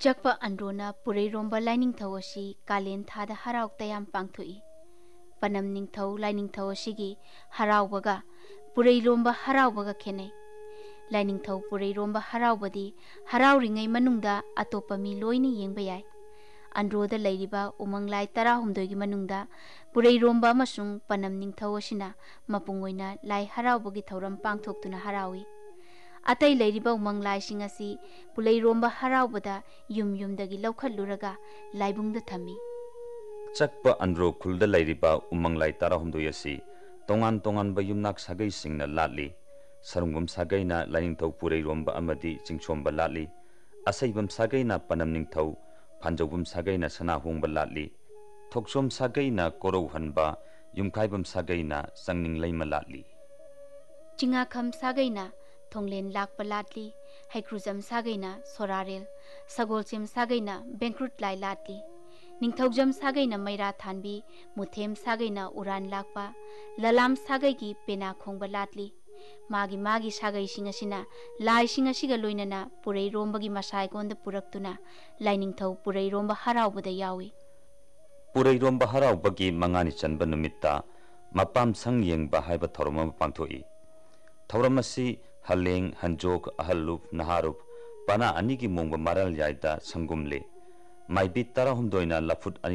चक्प अंड्रोना पुरैरोंबा लाइनिंगथौ असी कालेन थादा हराव तयाम पांगथोई। पनम निंगथौ लाइनिंगथौ असीगी हरावबगा पुरैरोंबा हरावबगा खेनै। लाइनिंगथौ पुरैरोंबा हरावबदी हरावरिङै मनुंगदा अतोप्पा मी लोइना येंबा याय। अंड्रोदा लैरिबा उमंगलाई 13 गी मनुंगदा पुरैरोंबा अमसुंग पनम निंगथौ असिना मपुंग ओइना लाई हरावबगी थौरम पांगथोक्तुना हरावी। अतै लैरिबा उमंगलाई सिंग असि पुरैरोंबा हरावबदा युम युमदगी लौखटलुरगा लाइबुंगदा थम्मी। चक्प अंड्रो खुलदा लैरिबा उमंगलाई 13 असि तोंगान तोंगानबा युमनाक सागै सिंगना लाटली। सरुंगम सागैना लाइनिंगथौ पुरैरोंबा अमदी चिंगसोंबा लाटली। असैबम सागैना पनम निंगथौ फानजौबम सागैना सनाहोंबा लाटली। थोकसोम सागैना कोरौहनबा युमखाइबम सागैना संगनिंगलैमा लाटली। चिंगाखम सागैना थोंगलेन लाकपा लाटली। हैक्रुजम सागैना सोरारेल। सगोलसेम सागैना बेंक्रुट लाई लाटली। निंगथौजम सागैना मैरा थानबी। मुथेम सागैना उरान लाकपा। ललाम सागैगी पेना खोंबा लाटली। मागी मागी सागै सिंगसिना लाई सिंगसिगा लोइनना पुरैरोंबगी मसायगोंदा पुरक्तुना लाइनिंगथौ पुरैरोंबा हरावबदा यावी। पुरैरोंबा हरावबगी मंगानी चनबा नुमित्ता मपाम संग येंगबा हाइबा थौरम अमा पांगथोई। थौरम असि हलेंग हंजोक अहलुप नहारुप पना अनिगी मोंगबा मारल यायदा संगुमले। माइबी 13 लफुट